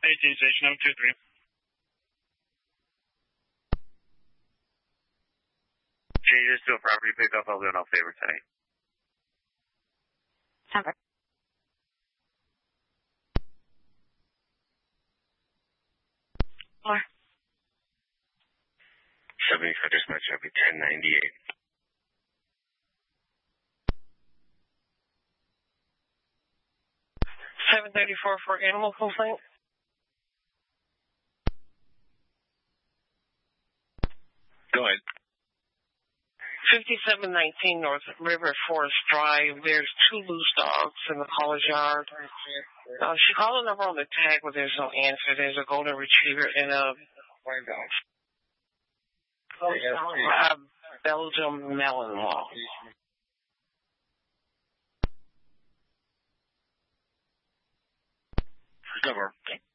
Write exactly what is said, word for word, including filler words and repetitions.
eighteen station oh two three. Changes to a property pickup. I'll do it all favor tonight. Okay. Or seventy-five dispatch, that'll be ten ninety-eight. seven thirty-four for animal complaint. Go ahead. fifty-seven nineteen North River Forest Drive. There's two loose dogs in the caller's yard. Uh, she called a number on the tag, but there's no answer. There's a golden retriever and a, a Belgian Malinois. Cover.